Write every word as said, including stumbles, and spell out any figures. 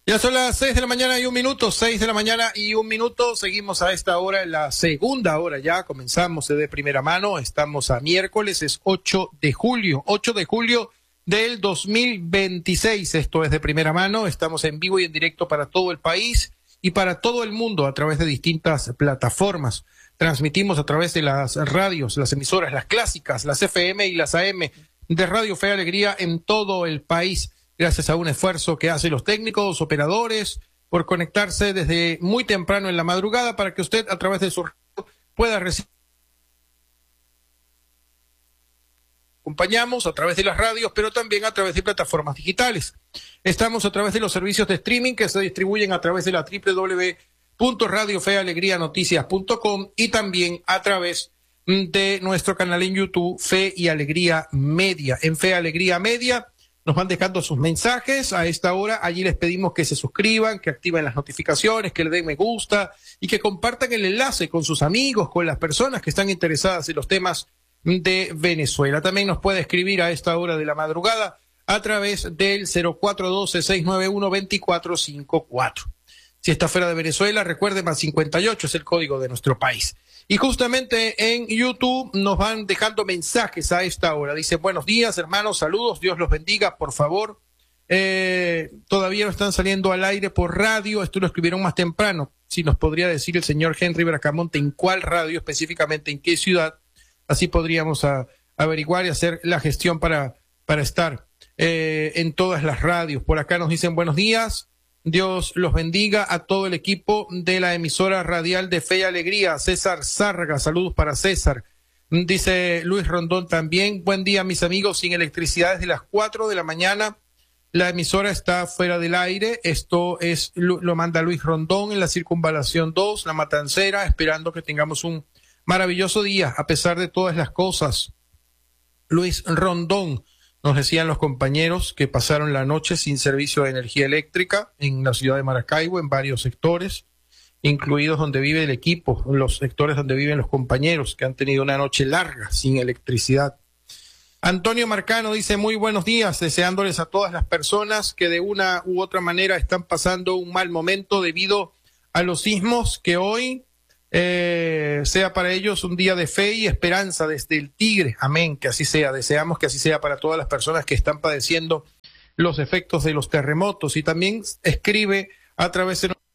Ya son las seis de la mañana y un minuto, seis de la mañana y un minuto. Seguimos a esta hora, en la segunda hora ya. Comenzamos de primera mano. Estamos a miércoles, es ocho de julio, ocho de julio del dos mil veintiséis. Esto es de primera mano. Estamos en vivo y en directo para todo el país y para todo el mundo a través de distintas plataformas. Transmitimos a través de las radios, las emisoras, las clásicas, las F M y las A M de Radio Fe y Alegría en todo el país. Gracias a un esfuerzo que hacen los técnicos, operadores, por conectarse desde muy temprano en la madrugada para que usted a través de su radio pueda recibir. Acompañamos a través de las radios, pero también a través de plataformas digitales. Estamos a través de los servicios de streaming que se distribuyen a través de la doble u doble u doble u punto radio fe alegría noticias punto com y también a través de nuestro canal en YouTube, Fe y Alegría Media. En Fe Alegría Media nos van dejando sus mensajes a esta hora. Allí les pedimos que se suscriban, que activen las notificaciones, que le den me gusta y que compartan el enlace con sus amigos, con las personas que están interesadas en los temas de Venezuela. También nos puede escribir a esta hora de la madrugada a través del cero cuatro uno dos, seis nueve uno, dos cuatro cinco cuatro. Si está fuera de Venezuela, recuerde, más cincuenta y ocho es el código de nuestro país. Y justamente en YouTube nos van dejando mensajes a esta hora. Dice, buenos días, hermanos, saludos, Dios los bendiga, por favor. Eh, todavía no están saliendo al aire por radio, esto lo escribieron más temprano. Si nos podría decir el señor Henry Bracamonte en cuál radio, específicamente en qué ciudad, así podríamos a, averiguar y hacer la gestión para, para estar eh, en todas las radios. Por acá nos dicen buenos días. Dios los bendiga a todo el equipo de la emisora radial de Fe y Alegría. César Zárraga, saludos para César. Dice Luis Rondón también, buen día mis amigos, sin electricidad desde las cuatro de la mañana. La emisora está fuera del aire. Esto es lo manda Luis Rondón en la Circunvalación dos, La Matancera, esperando que tengamos un maravilloso día a pesar de todas las cosas. Luis Rondón. Nos decían los compañeros que pasaron la noche sin servicio de energía eléctrica en la ciudad de Maracaibo, en varios sectores, incluidos donde vive el equipo, los sectores donde viven los compañeros que han tenido una noche larga sin electricidad. Antonio Marcano dice muy buenos días, deseándoles a todas las personas que de una u otra manera están pasando un mal momento debido a los sismos que hoy Eh, sea para ellos un día de fe y esperanza desde el Tigre. Amén, que así sea. Deseamos que así sea para todas las personas que están padeciendo los efectos de los terremotos. Y también escribe a través de